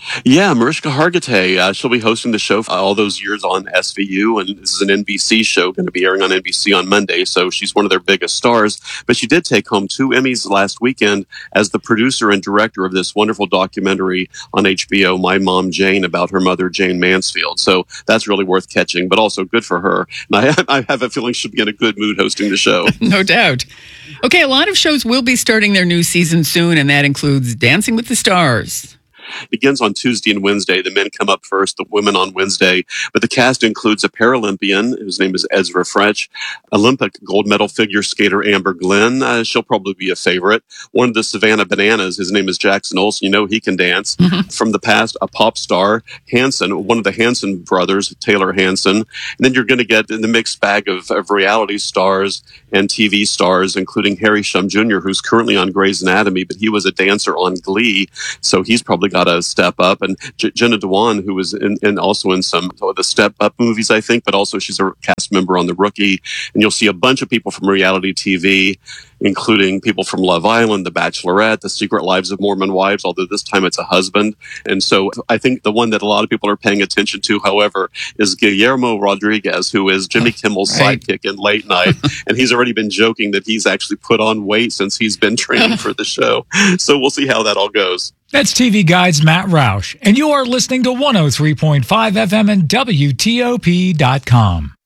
Yeah, Mariska Hargitay, she'll be hosting the show for all those years on SVU, and this is an NBC show going to be airing on NBC on Monday, so she's one of their biggest stars. But she did take home 2 Emmys last weekend as the producer and director of this wonderful documentary on HBO, My Mom Jane, about her mother, Jane Mansfield. So that's really worth catching, but also good for her. And I have a feeling she'll be in a good mood hosting the show. No doubt. Okay, a lot of shows will be starting their new season soon, and that includes Dancing with the Stars. Begins on Tuesday and Wednesday. The men come up first, the women on Wednesday. But the cast includes a Paralympian, whose name is Ezra French, Olympic gold medal figure skater Amber Glenn. She'll probably be a favorite. One of the Savannah Bananas, his name is Jackson Olsen. You know he can dance. Mm-hmm. From the past, a pop star, Hanson, one of the Hanson brothers, Taylor Hanson. And then you're going to get in the mixed bag of reality stars and TV stars, including Harry Shum Jr., who's currently on Grey's Anatomy, but he was a dancer on Glee, so he's probably got to step up. And Jenna Dewan, who was also in some of the Step Up movies, I think, but also she's a cast member on The Rookie. And you'll see a bunch of people from reality TV, including people from Love Island, The Bachelorette, The Secret Lives of Mormon Wives, although this time it's a husband. And so I think the one that a lot of people are paying attention to, however, is Guillermo Rodriguez, who is Jimmy Kimmel's sidekick in Late Night. And he's already been joking that he's actually put on weight since he's been training for the show. So we'll see how that all goes. That's TV Guide's Matt Roush, and you are listening to 103.5 FM and WTOP.com.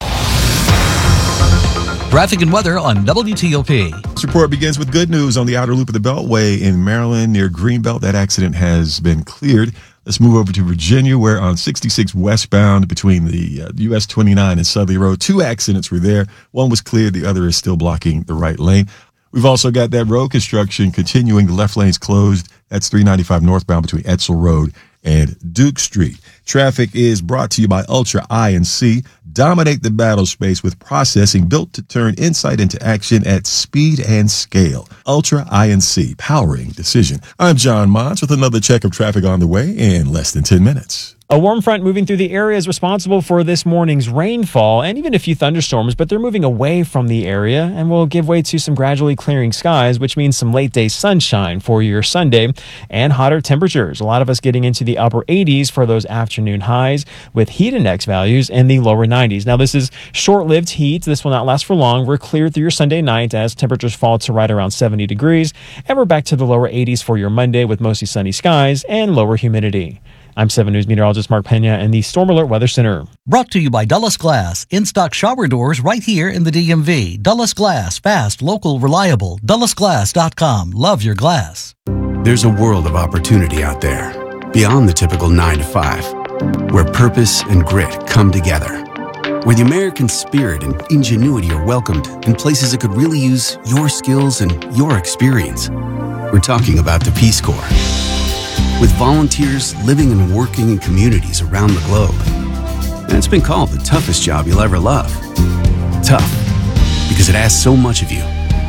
Traffic and weather on WTOP. This report begins with good news on the outer loop of the Beltway in Maryland near Greenbelt. That accident has been cleared. Let's move over to Virginia, where on 66 westbound between the US 29 and Sudley Road, 2 accidents were there. One was cleared. The other is still blocking the right lane. We've also got that road construction continuing. The left lane's closed. That's 395 northbound between Etzel Road and Duke Street. Traffic is brought to you by Ultra I&C. Dominate the battle space with processing built to turn insight into action at speed and scale. Ultra I&C, powering decision. I'm John Mons with another check of traffic on the way in less than 10 minutes. A warm front moving through the area is responsible for this morning's rainfall and even a few thunderstorms, but they're moving away from the area and will give way to some gradually clearing skies, which means some late day sunshine for your Sunday and hotter temperatures. A lot of us getting into the upper 80s for those afternoon highs with heat index values in the lower 90s. Now, this is short-lived heat. This will not last for long. We're cleared through your Sunday night as temperatures fall to right around 70 degrees, and we're back to the lower 80s for your Monday with mostly sunny skies and lower humidity. I'm 7 News meteorologist Mark Pena in the Storm Alert Weather Center. Brought to you by Dulles Glass. In-stock shower doors right here in the DMV. Dulles Glass. Fast, local, reliable. DullesGlass.com. Love your glass. There's a world of opportunity out there, beyond the typical 9 to 5, where purpose and grit come together, where the American spirit and ingenuity are welcomed in places that could really use your skills and your experience. We're talking about the Peace Corps. With volunteers living and working in communities around the globe. And it's been called the toughest job you'll ever love. Tough, because it asks so much of you.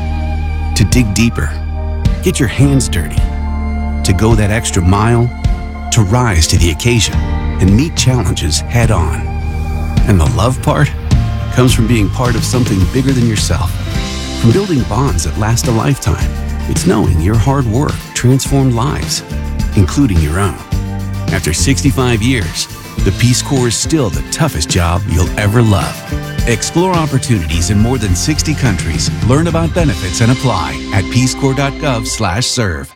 To dig deeper, get your hands dirty, to go that extra mile, to rise to the occasion and meet challenges head on. And the love part comes from being part of something bigger than yourself. From building bonds that last a lifetime, it's knowing your hard work transformed lives, including your own. After 65 years, the Peace Corps is still the toughest job you'll ever love. Explore opportunities in more than 60 countries. Learn about benefits and apply at peacecorps.gov/serve.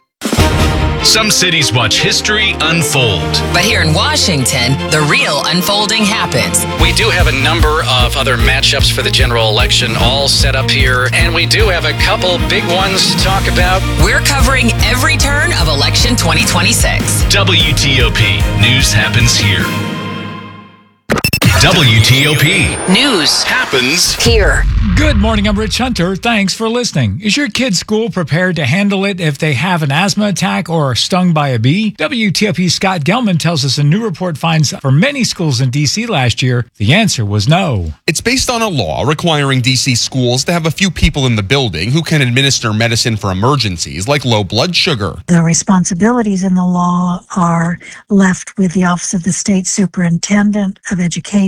Some cities watch history unfold. But here in Washington, the real unfolding happens. We do have a number of other matchups for the general election all set up here, and we do have a couple big ones to talk about. We're covering every turn of election 2026. WTOP. News happens here. WTOP. News happens here. Good morning, I'm Rich Hunter. Thanks for listening. Is your kid's school prepared to handle it if they have an asthma attack or are stung by a bee? WTOP's Scott Gelman tells us a new report finds for many schools in D.C. last year, the answer was no. It's based on a law requiring D.C. schools to have a few people in the building who can administer medicine for emergencies like low blood sugar. The responsibilities in the law are left with the Office of the State Superintendent of Education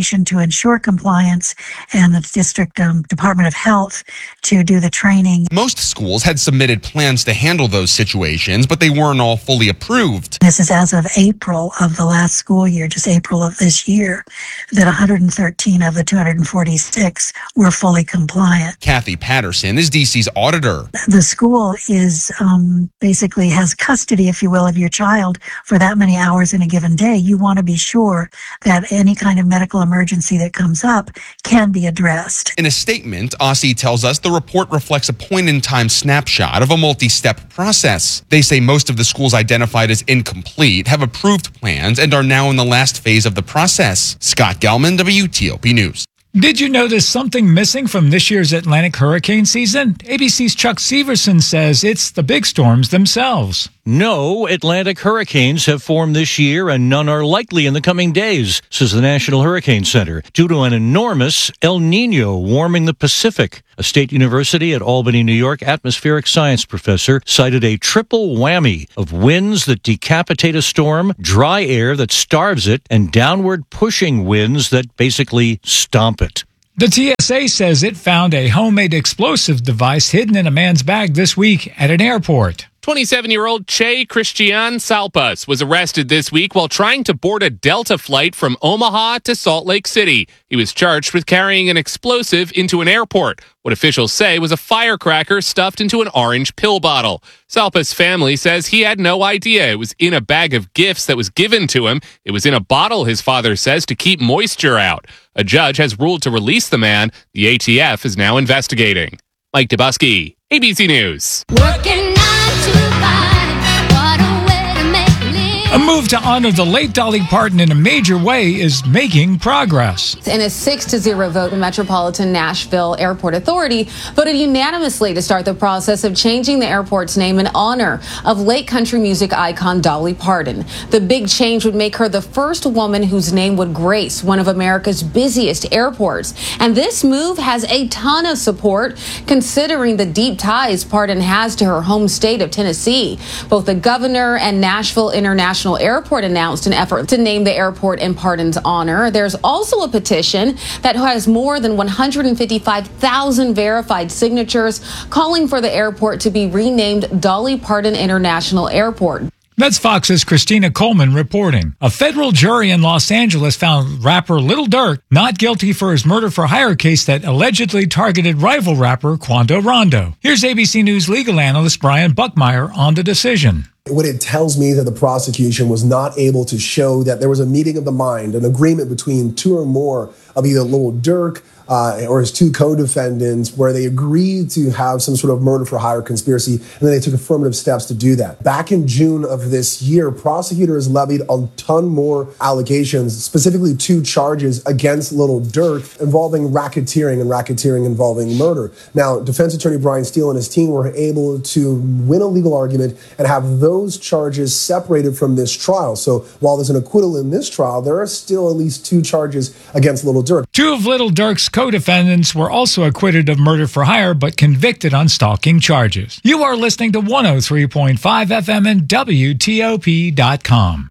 education to ensure compliance and the district Department of Health to do the training. Most schools had submitted plans to handle those situations, but they weren't all fully approved. This is as of April of the last school year, just April of this year, that 113 of the 246 were fully compliant. Kathy Patterson is DC's auditor. The school is basically has custody, if you will, of your child for that many hours in a given day. You want to be sure that any kind of medical emergency that comes up can be addressed. In a statement, OSSI tells us the report reflects a point-in-time snapshot of a multi-step process. They say most of the schools identified as incomplete have approved plans and are now in the last phase of the process. Scott Gelman, WTOP News. Did you notice something missing from this year's Atlantic hurricane season? ABC's Chuck Severson says it's the big storms themselves. No Atlantic hurricanes have formed this year, and none are likely in the coming days, says the National Hurricane Center, due to an enormous El Nino warming the Pacific. A State University at Albany, New York atmospheric science professor cited a triple whammy of winds that decapitate a storm, dry air that starves it, and downward pushing winds that basically stomp it. The TSA says it found a homemade explosive device hidden in a man's bag this week at an airport. 27-year-old Che Christian Salpas was arrested this week while trying to board a Delta flight from Omaha to Salt Lake City. He was charged with carrying an explosive into an airport, what officials say was a firecracker stuffed into an orange pill bottle. Salpas' family says he had no idea it was in a bag of gifts that was given to him. It was in a bottle, his father says, to keep moisture out. A judge has ruled to release the man. The ATF is now investigating. Mike Dubusky, ABC News. A move to honor the late Dolly Parton in a major way is making progress. In a 6-0 vote, the Metropolitan Nashville Airport Authority voted unanimously to start the process of changing the airport's name in honor of late country music icon Dolly Parton. The big change would make her the first woman whose name would grace one of America's busiest airports. And this move has a ton of support, considering the deep ties Parton has to her home state of Tennessee. Both the governor and Nashville International Airport announced an effort to name the airport in Parton's honor. There's also a petition that has more than 155,000 verified signatures calling for the airport to be renamed Dolly Parton International Airport. That's Fox's Christina Coleman reporting. A federal jury in Los Angeles found rapper Lil Durk not guilty for his murder-for-hire case that allegedly targeted rival rapper Quando Rondo. Here's ABC News legal analyst Brian Buckmeyer on the decision. What it tells me that the prosecution was not able to show that there was a meeting of the mind, an agreement between two or more of either Lil Durk or his two co-defendants, where they agreed to have some sort of murder-for-hire conspiracy, and then they took affirmative steps to do that. Back in June of this year, prosecutors levied a ton more allegations, specifically 2 charges against Lil Durk involving racketeering and racketeering involving murder. Now, defense attorney Brian Steele and his team were able to win a legal argument and have those charges separated from this trial. So while there's an acquittal in this trial, there are still at least 2 charges against Lil Durk. 2 of Lil Durk's co-defendants were also acquitted of murder for hire but convicted on stalking charges. You are listening to 103.5 FM and WTOP.com.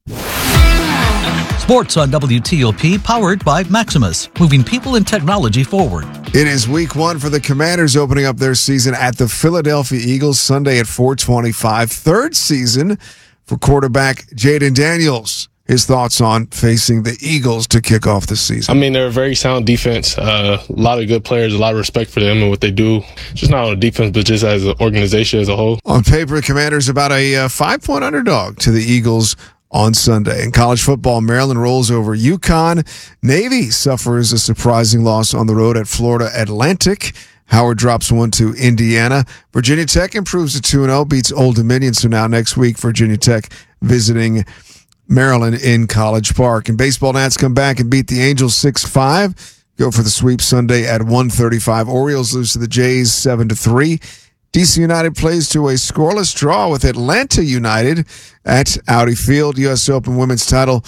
Sports on WTOP, powered by Maximus, moving people and technology forward. It is week 1 for the Commanders, opening up their season at the Philadelphia Eagles Sunday at 4:25. Third season for quarterback Jaden Daniels. His thoughts on facing the Eagles to kick off the season. I mean, they're a very sound defense. A lot of good players, a lot of respect for them and what they do. Just not on defense, but just as an organization as a whole. On paper, the Commanders about a 5-point underdog to the Eagles on Sunday. In college football, Maryland rolls over UConn. Navy suffers a surprising loss on the road at Florida Atlantic. Howard drops 1 to Indiana. Virginia Tech improves to 2-0, beats Old Dominion. So now next week, Virginia Tech visiting Maryland in College Park. And baseball, Nats come back and beat the Angels 6-5. Go for the sweep Sunday at 1:35. Orioles lose to the Jays 7-3. DC United plays to a scoreless draw with Atlanta United at Audi Field. U.S. Open women's title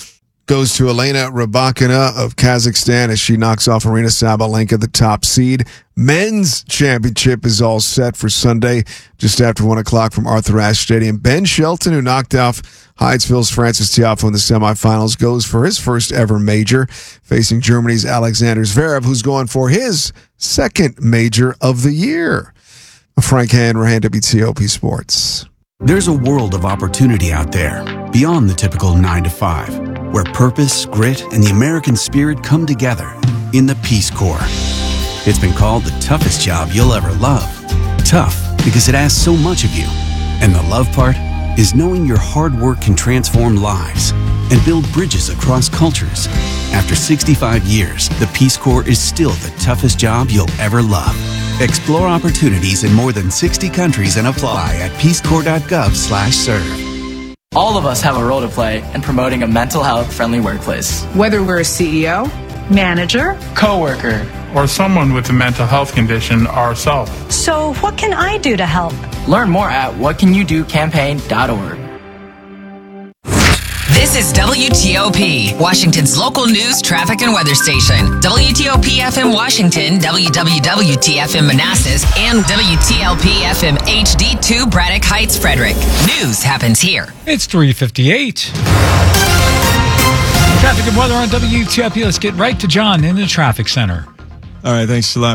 goes to Elena Rybakina of Kazakhstan as she knocks off Aryna Sabalenka, the top seed. Men's championship is all set for Sunday, just after 1 o'clock from Arthur Ashe Stadium. Ben Shelton, who knocked off Hydesville's Francis Tiafoe in the semifinals, goes for his first ever major, facing Germany's Alexander Zverev, who's going for his second major of the year. Frank Hanrahan, WTOP Sports. There's a world of opportunity out there, beyond the typical 9 to 5, where purpose, grit, and the American spirit come together in the Peace Corps. It's been called the toughest job you'll ever love. Tough because it asks so much of you. And the love part is knowing your hard work can transform lives and build bridges across cultures. After 65 years, the Peace Corps is still the toughest job you'll ever love. Explore opportunities in more than 60 countries and apply at peacecorps.gov/serve. All of us have a role to play in promoting a mental health friendly workplace. Whether we're a CEO, manager, coworker, or someone with a mental health condition ourselves. So what can I do to help? Learn more at whatcanyoudocampaign.org. This is WTOP, Washington's local news, traffic, and weather station. WTOP FM Washington, WWWT-FM Manassas, and WTLP-FM HD2 Braddock Heights, Frederick. News happens here. It's 3:58. Traffic and weather on WTOP. Let's get right to John in the traffic center. All right, thanks a lot.